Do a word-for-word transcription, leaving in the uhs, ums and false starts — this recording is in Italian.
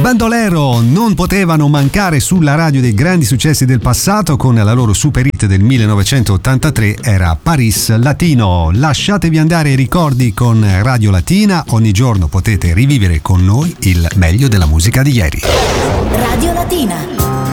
Bandolero non potevano mancare sulla radio dei grandi successi del passato. Con la loro super hit del millenovecentottantatré era Paris Latino. Lasciatevi andare i ricordi con Radio Latina. Ogni giorno potete rivivere con noi il meglio della musica di ieri. Radio Latina.